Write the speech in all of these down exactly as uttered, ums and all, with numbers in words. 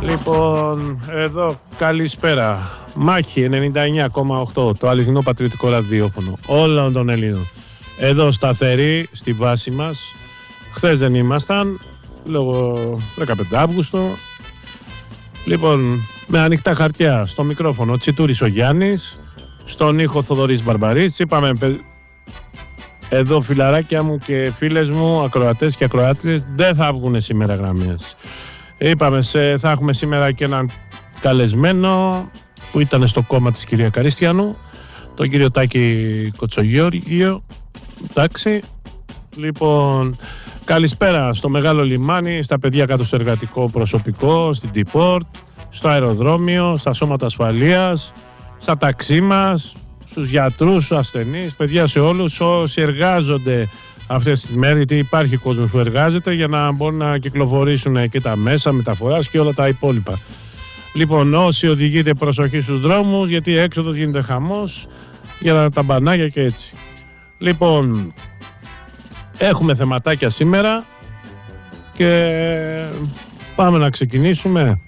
Λοιπόν, εδώ καλησπέρα. Μάχη ενενήντα εννιά κόμμα οκτώ, το αληθινό πατριωτικό ραδιόφωνο όλων των Ελλήνων. Εδώ σταθερή στη βάση μας. Χθες δεν ήμασταν, λόγω δεκαπέντε Αυγούστου. Λοιπόν, με ανοιχτά χαρτιά στο μικρόφωνο Τσιτούρης ο Γιάννης, στον ήχο Θοδωρής Μπαρμπαρής. Είπαμε εδώ, φιλαράκια μου και φίλες μου, ακροατές και ακροάτριες, δεν θα βγουν σήμερα γραμμές. Είπαμε, σε, θα έχουμε σήμερα και έναν καλεσμένο που ήταν στο κόμμα της κυρία Καρίστιανου, τον κύριο Τάκη Κοτσογιώργιο. Εντάξει. Λοιπόν, καλησπέρα στο Μεγάλο Λιμάνι, στα παιδιά κάτω στο εργατικό προσωπικό, στην T-Port, στο αεροδρόμιο, στα σώματα ασφαλείας, στα ταξί μας, στους γιατρούς, στους ασθενείς, παιδιά, σε όλους όσοι εργάζονται αυτές τις μέρες, γιατί υπάρχει κόσμος που εργάζεται για να μπορούν να κυκλοφορήσουν και τα μέσα μεταφοράς και όλα τα υπόλοιπα. Λοιπόν, όσοι οδηγείτε, προσοχή στους δρόμους, γιατί έξοδος γίνεται χαμός για τα μπανάκια και έτσι. Λοιπόν, έχουμε θεματάκια σήμερα και πάμε να ξεκινήσουμε.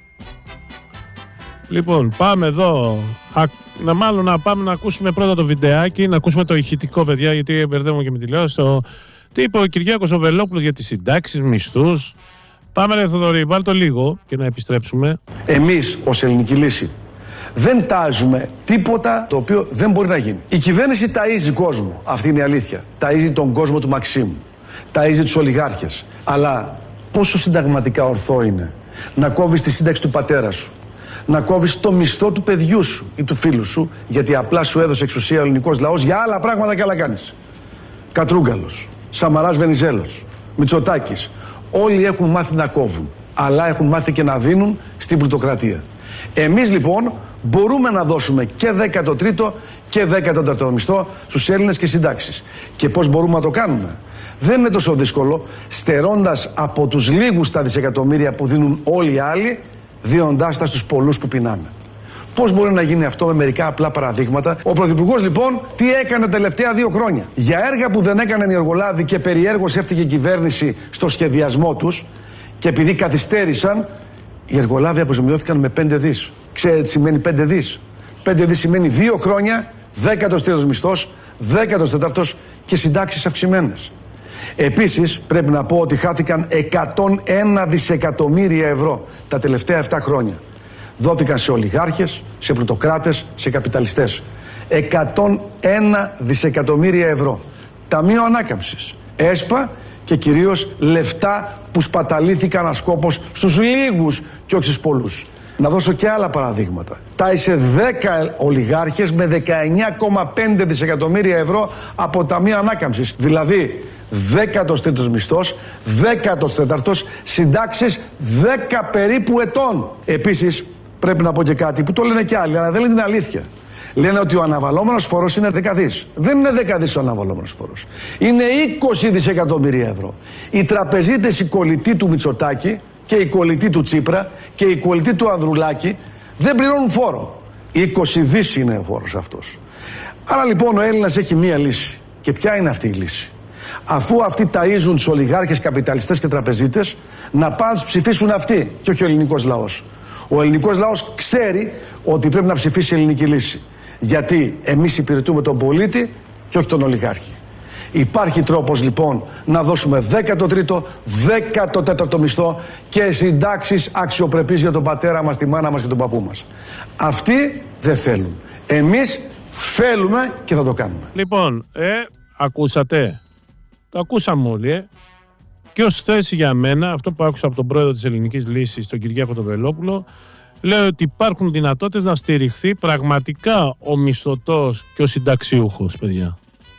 Λοιπόν, πάμε εδώ, α, να μάλλον να πάμε να ακούσουμε πρώτα το βιντεάκι, να ακούσουμε το ηχητικό, παιδιά, γιατί μπερδεύομαι και με τηλεόραση. Το... Τι είπε ο Κυριάκος ο Βελόπουλος για τις συντάξεις, μισθούς. Πάμε ρε Θοδωρή, βάλ' το λίγο και να επιστρέψουμε. Εμείς ως Ελληνική Λύση δεν τάζουμε τίποτα το οποίο δεν μπορεί να γίνει. Η κυβέρνηση ταΐζει κόσμο, αυτή είναι η αλήθεια. Ταΐζει τον κόσμο του Μαξίμου, ταΐζει τους ολιγάρχες. Αλλά πόσο συνταγματικά ορθό είναι να κόβεις τη σύνταξη του πατέρα σου, να κόβεις το μισθό του παιδιού σου ή του φίλου σου, γιατί απλά σου έδωσε εξουσία ο ελληνικός λαός για άλλα πράγματα και άλλα κάνεις. Κατρούγκαλος, Σαμαράς Βενιζέλος, Μητσοτάκης, όλοι έχουν μάθει να κόβουν, αλλά έχουν μάθει και να δίνουν στην πλουτοκρατία. Εμείς λοιπόν μπορούμε να δώσουμε και δέκατο τρίτο και δέκατο τέταρτο μισθό στους Έλληνες και συντάξεις. Και πώς μπορούμε να το κάνουμε? Δεν είναι τόσο δύσκολο, στερώντας από τους λίγους τα δισεκατομμύρια που δίνουν όλοι οι άλλοι, δίνοντάς τα στους πολλούς που πεινάνε. Πώς μπορεί να γίνει αυτό με μερικά απλά παραδείγματα? Ο Πρωθυπουργός λοιπόν τι έκανε τα τελευταία δύο χρόνια? Για έργα που δεν έκαναν οι εργολάβοι και περιέργως έφτυγε η κυβέρνηση στο σχεδιασμό τους, και επειδή καθυστέρησαν, οι εργολάβοι αποζημιώθηκαν με πέντε δις. Ξέρετε τι σημαίνει πέντε δις? πέντε δις σημαίνει δύο χρόνια, δέκατος τρίτος μισθός, δέκατος τέταρτος και συντάξεις αυξημένες. Επίσης πρέπει να πω ότι χάθηκαν εκατόν ένα δισεκατομμύρια ευρώ τα τελευταία επτά χρόνια. Δόθηκαν σε ολιγάρχες, σε πλουτοκράτες, σε καπιταλιστές. εκατόν ένα δισεκατομμύρια ευρώ. Ταμείο Ανάκαμψης, ΕΣΠΑ, και κυρίως λεφτά που σπαταλήθηκαν ασκόπως στους λίγους και όχι στους πολλούς. Να δώσω και άλλα παραδείγματα. Τάισε δέκα ολιγάρχες με δεκαεννιά κόμμα πέντε δισεκατομμύρια ευρώ από Ταμείο Ανάκαμψης. Δηλαδή δέκατος τρίτος μισθός, δέκατος τέταρτος, συντάξεις δέκα περίπου ετών. Επίσης πρέπει να πω και κάτι που το λένε και άλλοι, αλλά δεν λένε την αλήθεια. Λένε ότι ο αναβαλώμενος φόρος είναι δέκα δις. Δεν είναι δέκα δις ο αναβαλώμενος φόρος. Είναι είκοσι δισεκατομμύρια ευρώ. Οι τραπεζίτες, οι κολλητοί του Μητσοτάκη και οι κολλητοί του Τσίπρα και οι κολλητοί του Ανδρουλάκη δεν πληρώνουν φόρο. είκοσι δις είναι ο φόρος αυτός. Άρα λοιπόν ο Έλληνας έχει μία λύση. Και ποια είναι αυτή η λύση? Αφού αυτοί ταΐζουν τους ολιγάρχες, καπιταλιστές και τραπεζίτες, να πάνε να τους ψηφίσουν αυτοί και όχι ο ελληνικός λαός. Ο ελληνικός λαός ξέρει ότι πρέπει να ψηφίσει η Ελληνική Λύση. Γιατί εμείς υπηρετούμε τον πολίτη και όχι τον ολιγάρχη. Υπάρχει τρόπος λοιπόν να δώσουμε δέκατο τρίτο, δέκατο τέταρτο μισθό και συντάξεις αξιοπρεπείς για τον πατέρα μας, τη μάνα μας και τον παππού μας. Αυτοί δεν θέλουν. Εμείς θέλουμε και θα το κάνουμε. Λοιπόν, ε, ακούσατε. Το ακούσαμε όλοι, ε. Και ως θέση για μένα, αυτό που άκουσα από τον πρόεδρο της Ελληνικής Λύσης, τον Κυριάκο τον Βελόπουλο, λέω ότι υπάρχουν δυνατότητες να στηριχθεί πραγματικά ο μισθωτός και ο συνταξιούχος, παιδιά.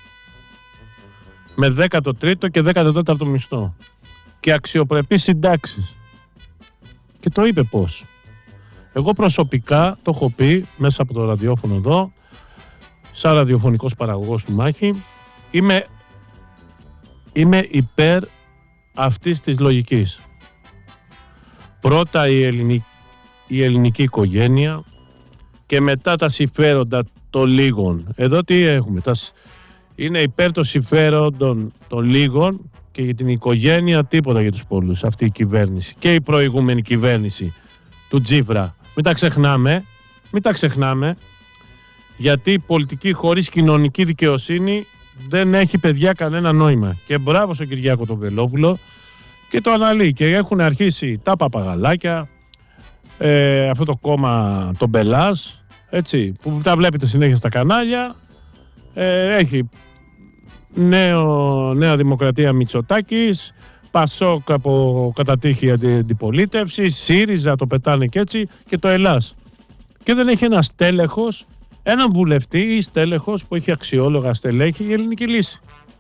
Με δέκατο τρίτο και δέκατο τέταρτο μισθό. Και αξιοπρεπείς συντάξεις. Και το είπε πώς. Εγώ προσωπικά το έχω πει μέσα από το ραδιόφωνο εδώ, σαν ραδιοφωνικός παραγωγός του Μάχη, είμαι, είμαι υπέρ αυτής της λογικής. Πρώτα η ελληνική, η ελληνική οικογένεια και μετά τα συμφέροντα των λίγων. Εδώ τι έχουμε? Τα, είναι υπέρ των συμφέροντων των λίγων και για την οικογένεια τίποτα για τους πολλούς. Αυτή η κυβέρνηση και η προηγούμενη κυβέρνηση του Τζίβρα. Μην τα ξεχνάμε, μην τα ξεχνάμε, γιατί η πολιτική χωρίς κοινωνική δικαιοσύνη δεν έχει, παιδιά, κανένα νόημα. Και μπράβο στον Κυριάκο τον Βελόπουλο, και το αναλύει. Και έχουν αρχίσει τα παπαγαλάκια, ε, αυτό το κόμμα, τον Μπελάς, έτσι, που τα βλέπετε συνέχεια στα κανάλια. Ε, έχει νέο, Νέα Δημοκρατία Μητσοτάκης, Πασόκ από κατά τύχη αντιπολίτευση, ΣΥΡΙΖΑ το πετάνε και έτσι, και το Ελλάς. Και δεν έχει ένα στέλεχος, έναν βουλευτή ή στέλεχος που έχει αξιόλογα στελέχη η Ελληνική Λύση.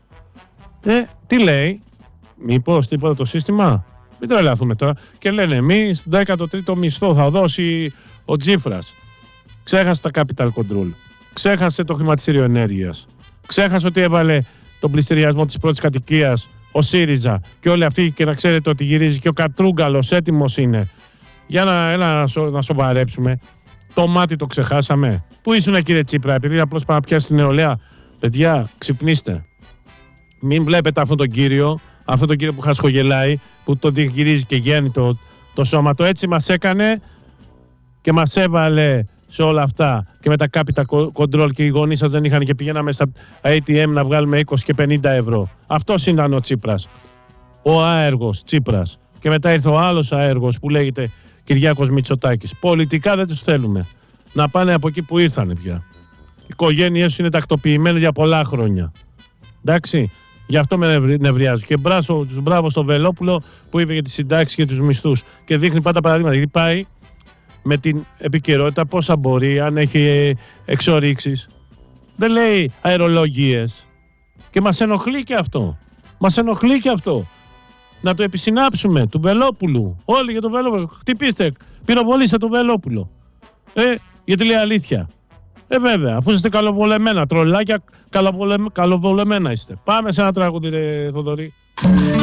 Ε, τι λέει, μήπως τίποτα το σύστημα? Μην τρελαθούμε τώρα. Και λένε εμείς δέκατο τρίτο μισθό θα δώσει ο Τζίφρας. Ξέχασε τα capital control. Ξέχασε το χρηματιστήριο ενέργειας. Ξέχασε ότι έβαλε τον πληστηριασμό της πρώτης κατοικίας ο ΣΥΡΙΖΑ και όλοι αυτοί, και να ξέρετε ότι γυρίζει και ο Κατρούγκαλος έτοιμος είναι. Για να, έλα να, σο, να σοβαρέψουμε. Το μάτι το ξεχάσαμε. Πού ήσουν, κύριε Τσίπρα, επειδή απλώς πάμε να πιάσει την νεολαία? Παιδιά, ξυπνήστε. Μην βλέπετε αυτόν τον κύριο, αυτόν τον κύριο που χασχογελάει, που το γυρίζει και γέννει το, το σώμα. Το έτσι μας έκανε και μας έβαλε σε όλα αυτά, και με τα capital control, και οι γονείς σας δεν είχαν και πηγαίναμε στα έι τι εμ να βγάλουμε είκοσι και πενήντα ευρώ. Αυτός ήταν ο Τσίπρας. Ο άεργος Τσίπρας. Και μετά ήρθε ο άλλος άεργος που λέγεται Κυριάκος Μητσοτάκης. Πολιτικά δεν τους θέλουμε. Να πάνε από εκεί που ήρθανε πια. Οι οικογένειές τους είναι τακτοποιημένες για πολλά χρόνια. Εντάξει. Γι' αυτό με νευριάζω. Και μπράβο, μπράβο στο Βελόπουλο που είπε για τις συντάξεις και τους μισθούς. Και δείχνει πάντα παραδείγματα. Γιατί πάει με την επικαιρότητα πόσα μπορεί, αν έχει εξορίξεις. Δεν λέει αερολογίες. Και μας ενοχλεί και αυτό. Μας ενοχλεί και αυτό. Να το επισυνάψουμε του Βελόπουλου. Όλοι για τον Βελόπουλο. Χτυπήστε, πυροβολήστε τον Βελόπουλο. Ε, γιατί λέει αλήθεια. Ε, βέβαια, αφού είστε καλοβολεμένα, τρολάκια, καλοβολε... καλοβολεμένα είστε. Πάμε σε ένα τραγούδι, ρε Θοδωρή.